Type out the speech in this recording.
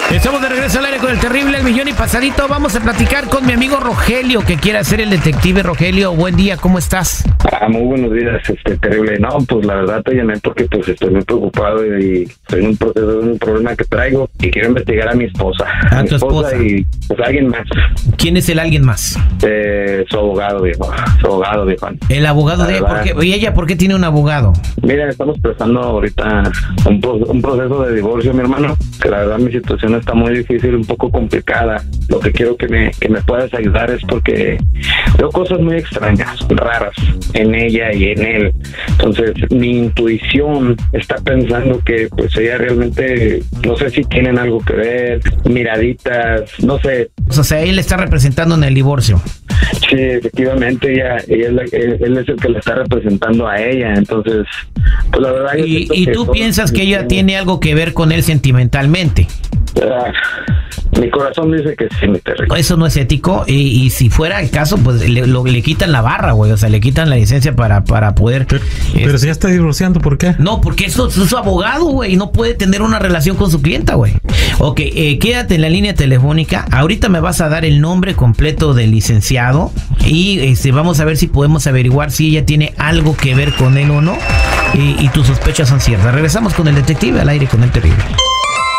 Estamos de regreso al aire con el terrible El Millón y Pasadito. Vamos a platicar con mi amigo Rogelio, que quiere ser el detective. Rogelio, buen día, ¿cómo estás? Muy buenos días, terrible. No, pues la verdad te llamé porque pues estoy muy preocupado y estoy en un proceso de un problema que traigo y quiero investigar a mi esposa. ¿A tu esposa? Y pues alguien más. ¿Quién es el alguien más? Su abogado, viejo. El abogado de ella. ¿Y ella por qué tiene un abogado? Mira, estamos empezando ahorita un proceso de divorcio, mi hermano, que la verdad mi situación está muy difícil, un poco complicada. Lo que quiero que me puedas ayudar es porque veo cosas muy extrañas, raras, en ella y en él. Entonces, mi intuición está pensando que pues ella realmente, no sé si tienen algo que ver, miraditas, no sé. O sea, él está representando en el divorcio. Sí, efectivamente, él es el que le está representando a ella, entonces, pues la verdad... ¿Y tú piensas que ella tiene algo que ver con él sentimentalmente? Mi corazón dice que sí, mi terrible. Eso no es ético, y si fuera el caso, pues le quitan la barra, güey, o sea, le quitan la licencia para poder... Pero si ya está divorciando, ¿por qué? No, porque eso es su abogado, güey, y no puede tener una relación con su clienta, güey. Ok, quédate en la línea telefónica. Ahorita me vas a dar el nombre completo del licenciado y vamos a ver si podemos averiguar si ella tiene algo que ver con él o no, y tus sospechas son ciertas. Regresamos con el detective al aire con el terrible.